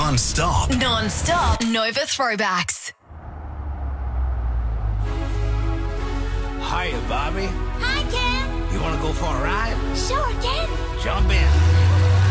Non-stop. Non-stop Nova throwbacks. Hiya, Bobby. Hi, Ken. You want to go for a ride? Sure, Ken. Jump in.